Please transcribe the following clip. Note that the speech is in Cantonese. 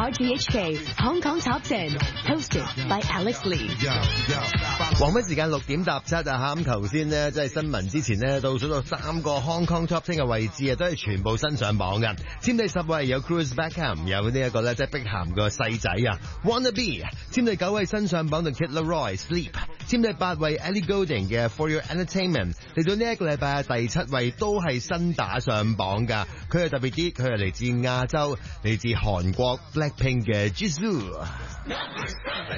RTHK Hong Kong Top 10 hosted by Alex Lee。 黃昏時間6:17啊，咁頭先呢，即係新聞之前呢，倒數到3個 Hong Kong Top 10嘅位置啊，都係全部新上榜嘅。佔第10位有 Cruz Beckham， 有呢一個咧，即係碧咸個細仔啊 Wannabe。佔第9位新上榜嘅 Kid Laroi Sleep。佔第8位 Ellie Goulding 嘅 For Your Entertainment。嚟到呢一個禮拜第7位都係新打上榜噶，佢係特別啲，佢係嚟自亞洲，嚟自韓國 Blackpink 嘅 Jisoo。